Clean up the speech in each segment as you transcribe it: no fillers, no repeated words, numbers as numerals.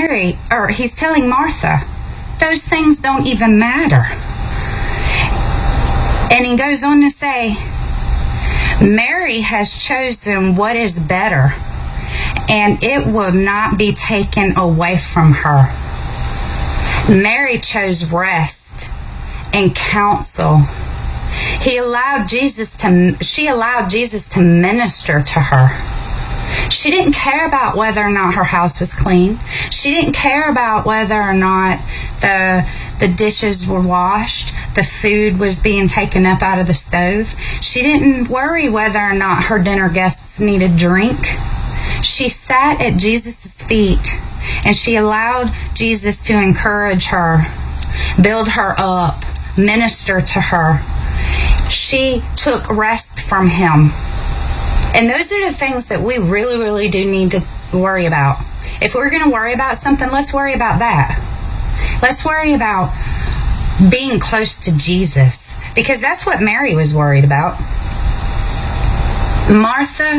he's telling Martha, those things don't even matter. And he goes on to say, Mary has chosen what is better, and it will not be taken away from her. Mary chose rest and counsel. She allowed Jesus to minister to her. She didn't care about whether or not her house was clean. She didn't care about whether or not the dishes were washed, the food was being taken up out of the stove. She didn't worry whether or not her dinner guests needed drink. She sat at Jesus' feet, and she allowed Jesus to encourage her, build her up, minister to her. She took rest from him. And those are the things that we really, really do need to worry about. If we're going to worry about something, let's worry about that. Let's worry about being close to Jesus, because that's what Mary was worried about. Martha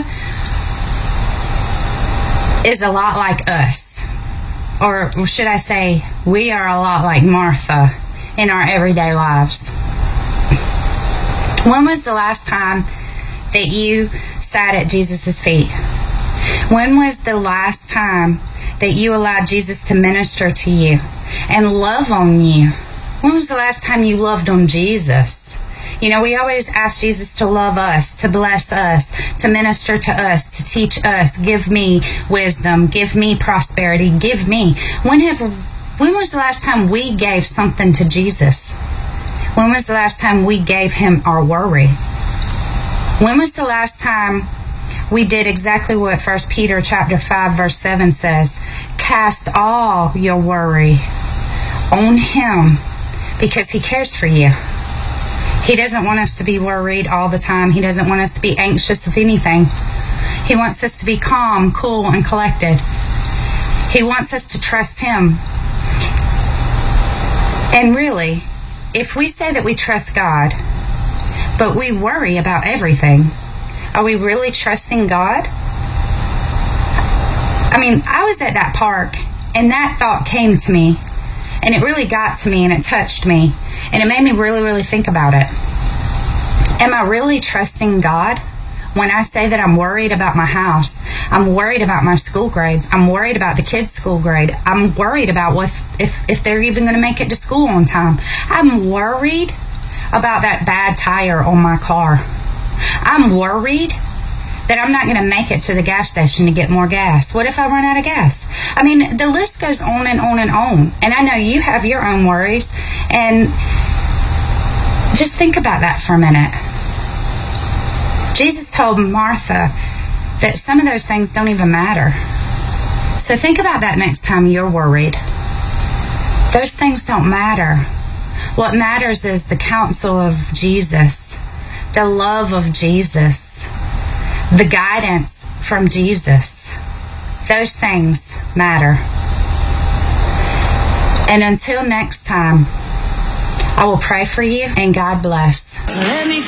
is a lot like us. Or should I say, we are a lot like Martha in our everyday lives. When was the last time that you sat at Jesus' feet? When was the last time that you allowed Jesus to minister to you and love on you? When was the last time you loved on Jesus? You know, we always ask Jesus to love us, to bless us, to minister to us, to teach us, give me wisdom, give me prosperity, give me. When was the last time we gave something to Jesus? When was the last time we gave him our worry? When was the last time we did exactly what 1 Peter chapter 5 verse 7 says? Cast all your worry on him, because he cares for you. He doesn't want us to be worried all the time. He doesn't want us to be anxious of anything. He wants us to be calm, cool, and collected. He wants us to trust him. And really, if we say that we trust God, but we worry about everything, are we really trusting God? I mean, I was at that park, and that thought came to me, and it really got to me, and it touched me, and it made me really, really think about it. Am I really trusting God when I say that I'm worried about my house? I'm worried about my school grades. I'm worried about the kids' school grade. I'm worried about if they're even going to make it to school on time. I'm worried about that bad tire on my car. I'm worried that I'm not going to make it to the gas station to get more gas. What if I run out of gas? I mean, the list goes on and on and on. And I know you have your own worries. And just think about that for a minute. Jesus told Martha that some of those things don't even matter. So think about that next time you're worried. Those things don't matter. What matters is the counsel of Jesus, the love of Jesus, the guidance from Jesus. Those things matter. And until next time, I will pray for you, and God bless.